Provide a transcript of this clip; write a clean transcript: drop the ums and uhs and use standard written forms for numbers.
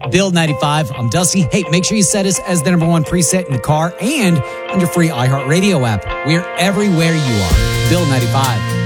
Build 95. I'm Dusty. Hey, make sure you set us as the number one preset in the car and on your free iHeartRadio app. We're everywhere you are. Build 95.